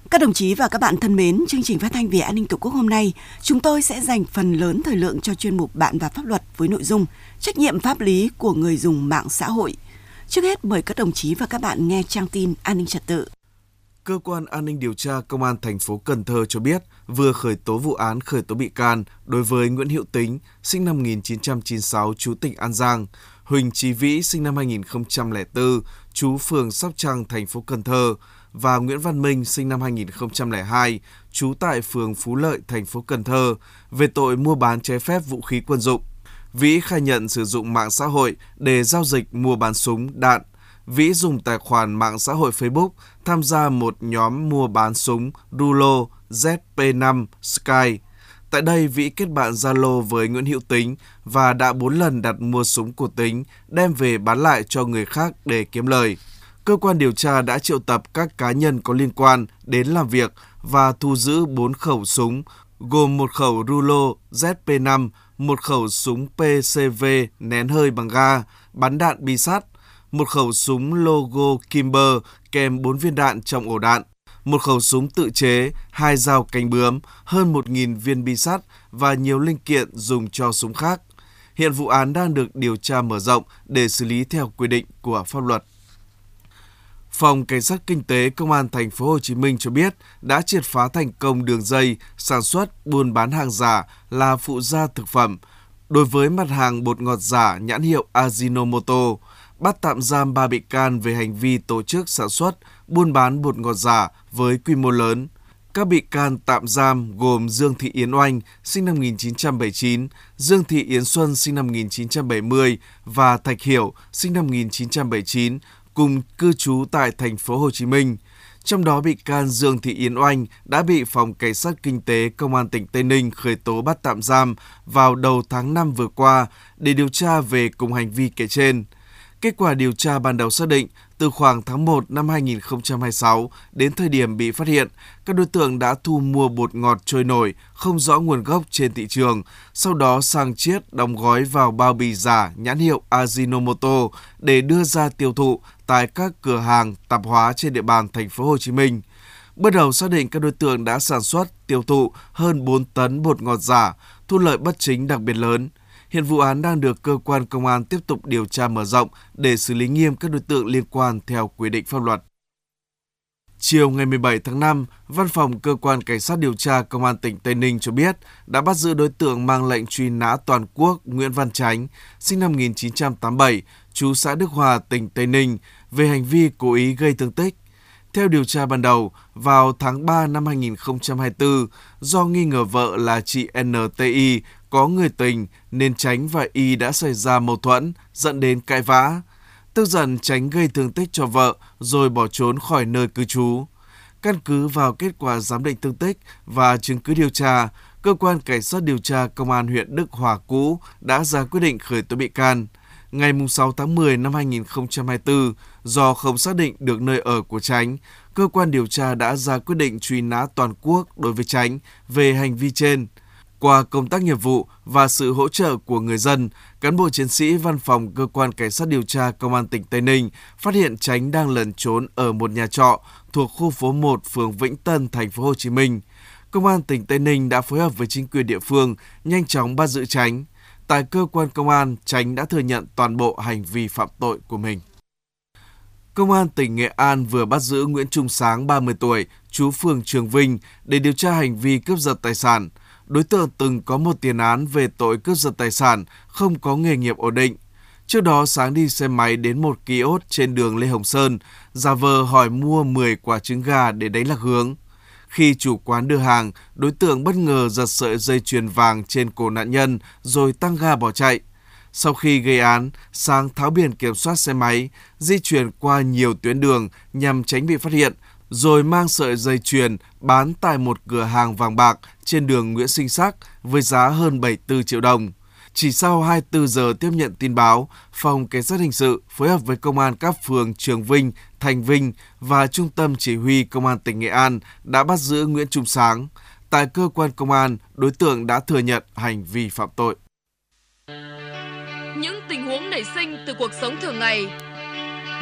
Các đồng chí và các bạn thân mến, chương trình phát thanh về an ninh Tổ quốc hôm nay, chúng tôi sẽ dành phần lớn thời lượng cho chuyên mục Bạn và Pháp luật với nội dung trách nhiệm pháp lý của người dùng mạng xã hội. Trước hết, mời các đồng chí và các bạn nghe trang tin an ninh trật tự. Cơ quan an ninh điều tra Công an thành phố Cần Thơ cho biết vừa khởi tố vụ án khởi tố bị can đối với Nguyễn Hữu Tính, sinh năm 1996, trú tỉnh An Giang, Huỳnh Chí Vĩ, sinh năm 2004, trú phường Sóc Trăng, thành phố Cần Thơ, và Nguyễn Văn Minh, sinh năm 2002, trú tại phường Phú Lợi, thành phố Cần Thơ, về tội mua bán trái phép vũ khí quân dụng. Vĩ khai nhận sử dụng mạng xã hội để giao dịch mua bán súng, đạn. Vĩ dùng tài khoản mạng xã hội Facebook tham gia một nhóm mua bán súng Rulo ZP5 Sky. Tại đây, Vĩ kết bạn Zalo với Nguyễn Hữu Tính và đã 4 lần đặt mua súng của Tính, đem về bán lại cho người khác để kiếm lời. Cơ quan điều tra đã triệu tập các cá nhân có liên quan đến làm việc và thu giữ 4 khẩu súng, gồm một khẩu Rulo ZP5, một khẩu súng PCV nén hơi bằng ga, bắn đạn bi sắt, một khẩu súng logo Kimber kèm 4 viên đạn trong ổ đạn, một khẩu súng tự chế, 2 dao cánh bướm, hơn 1.000 viên bi sắt và nhiều linh kiện dùng cho súng khác. Hiện vụ án đang được điều tra mở rộng để xử lý theo quy định của pháp luật. Phòng Cảnh sát Kinh tế Công an thành phố Hồ Chí Minh cho biết đã triệt phá thành công đường dây sản xuất, buôn bán hàng giả là phụ gia thực phẩm đối với mặt hàng bột ngọt giả nhãn hiệu Ajinomoto, bắt tạm giam 3 bị can về hành vi tổ chức sản xuất, buôn bán bột ngọt giả với quy mô lớn. Các bị can tạm giam gồm Dương Thị Yến Oanh, sinh năm 1979, Dương Thị Yến Xuân, sinh năm 1970 và Thạch Hiểu, sinh năm 1979, cùng cư trú tại thành phố Hồ Chí Minh. Trong đó, bị can Dương Thị Yến Oanh đã bị Phòng Cảnh sát Kinh tế Công an tỉnh Tây Ninh khởi tố bắt tạm giam vào đầu tháng 5 vừa qua để điều tra về cùng hành vi kể trên. Kết quả điều tra ban đầu xác định, từ khoảng tháng 1 năm 2026 đến thời điểm bị phát hiện, các đối tượng đã thu mua bột ngọt trôi nổi không rõ nguồn gốc trên thị trường, sau đó sang chiết đóng gói vào bao bì giả nhãn hiệu Ajinomoto để đưa ra tiêu thụ tại các cửa hàng tạp hóa trên địa bàn thành phố Hồ Chí Minh. Bước đầu xác định các đối tượng đã sản xuất, tiêu thụ hơn 4 tấn bột ngọt giả, thu lợi bất chính đặc biệt lớn. Hiện vụ án đang được cơ quan công an tiếp tục điều tra mở rộng để xử lý nghiêm các đối tượng liên quan theo quy định pháp luật. Chiều ngày 17 tháng 5, Văn phòng Cơ quan Cảnh sát điều tra Công an tỉnh Tây Ninh cho biết đã bắt giữ đối tượng mang lệnh truy nã toàn quốc Nguyễn Văn Chánh, sinh năm 1987, trú xã Đức Hòa, tỉnh Tây Ninh, về hành vi cố ý gây thương tích. Theo điều tra ban đầu, vào tháng 3 năm 2024, do nghi ngờ vợ là chị NTI có người tình nên Chánh và Y đã xảy ra mâu thuẫn, dẫn đến cãi vã. Tức giận, Chánh gây thương tích cho vợ rồi bỏ trốn khỏi nơi cư trú. Căn cứ vào kết quả giám định thương tích và chứng cứ điều tra, Cơ quan Cảnh sát điều tra Công an huyện Đức Hòa cũ đã ra quyết định khởi tố bị can. Ngày 6 tháng 10 năm 2024, do không xác định được nơi ở của Chánh, cơ quan điều tra đã ra quyết định truy nã toàn quốc đối với Chánh về hành vi trên. Qua công tác nghiệp vụ và sự hỗ trợ của người dân, cán bộ chiến sĩ Văn phòng Cơ quan Cảnh sát điều tra Công an tỉnh Tây Ninh phát hiện Chánh đang lẩn trốn ở một nhà trọ thuộc khu phố 1, phường Vĩnh Tân, thành phố Hồ Chí Minh. Công an tỉnh Tây Ninh đã phối hợp với chính quyền địa phương nhanh chóng bắt giữ Chánh. Tại cơ quan công an, Chánh đã thừa nhận toàn bộ hành vi phạm tội của mình. Công an tỉnh Nghệ An vừa bắt giữ Nguyễn Trung Sáng, 30 tuổi, trú phường Trường Vinh để điều tra hành vi cướp giật tài sản. Đối tượng từng có một tiền án về tội cướp giật tài sản, không có nghề nghiệp ổn định. Trước đó, Sáng đi xe máy đến một kiosk trên đường Lê Hồng Sơn, giả vờ hỏi mua 10 quả trứng gà để đánh lạc hướng. Khi chủ quán đưa hàng, đối tượng bất ngờ giật sợi dây chuyền vàng trên cổ nạn nhân rồi tăng ga bỏ chạy. Sau khi gây án, Sáng tháo biển kiểm soát xe máy, di chuyển qua nhiều tuyến đường nhằm tránh bị phát hiện, rồi mang sợi dây chuyền bán tại một cửa hàng vàng bạc trên đường Nguyễn Sinh Sắc với giá hơn 74 triệu đồng. Chỉ sau 24 giờ tiếp nhận tin báo, Phòng Cảnh sát Hình sự phối hợp với Công an các phường Trường Vinh, Thành Vinh và Trung tâm Chỉ huy Công an tỉnh Nghệ An đã bắt giữ Nguyễn Trung Sáng. Tại cơ quan công an, đối tượng đã thừa nhận hành vi phạm tội. Những tình huống nảy sinh từ cuộc sống thường ngày,